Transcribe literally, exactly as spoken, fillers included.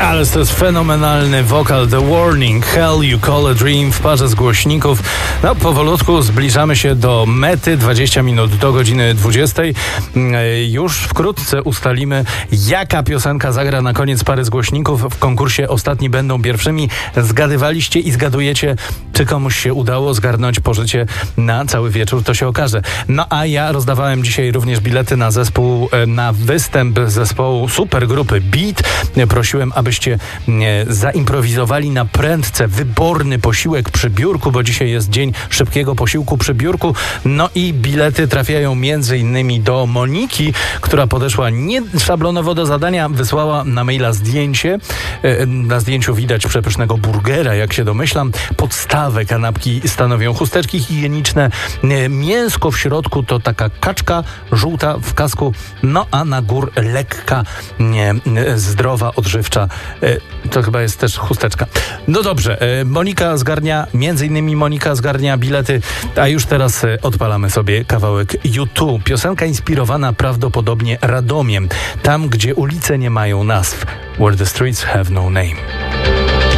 Ale to jest fenomenalny wokal The Warning, Hell You Call a Dream w parze z głośników. No, powolutku zbliżamy się do mety, dwadzieścia minut do godziny dwudziestej. Już wkrótce ustalimy, jaka piosenka zagra na koniec pary z głośników. W konkursie Ostatni będą pierwszymi. Zgadywaliście i zgadujecie, czy komuś się udało zgarnąć pożycie na cały wieczór, to się okaże. No a ja rozdawałem dzisiaj również bilety na zespół, na występ zespołu supergrupy Beat. Prosiłem, abyście zaimprowizowali na prędce wyborny posiłek przy biurku, bo dzisiaj jest dzień szybkiego posiłku przy biurku. No i bilety trafiają między innymi do Moniki, która podeszła nie szablonowo do zadania, wysłała na maila zdjęcie. Na zdjęciu widać przepysznego burgera, jak się domyślam. Podstawę kanapki stanowią chusteczki higieniczne. Mięsko w środku to taka kaczka żółta w kasku, no a na gór lekka, nie, zdrowa, odżywcza. To chyba jest też chusteczka. No dobrze, Monika zgarnia, między innymi Monika zgarnia bilety, a już teraz odpalamy sobie kawałek U dwa. Piosenka inspirowana prawdopodobnie Radomiem, tam gdzie ulice nie mają nazw. Where the streets have no name.